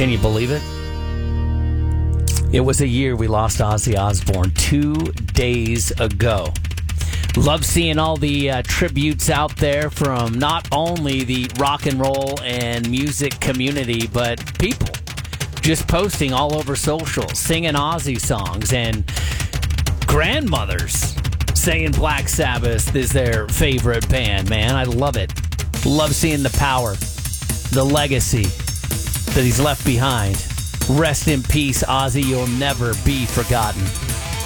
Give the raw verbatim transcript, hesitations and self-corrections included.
Can you believe it? It was a year we lost Ozzy Osbourne two days ago. Love seeing all the uh, tributes out there from not only the rock and roll and music community, but people just posting all over social, singing Ozzy songs, and grandmothers saying Black Sabbath is their favorite band, man. I love it. Love seeing the power, the legacy that he's left behind. Rest in peace, Ozzy. You'll never be forgotten.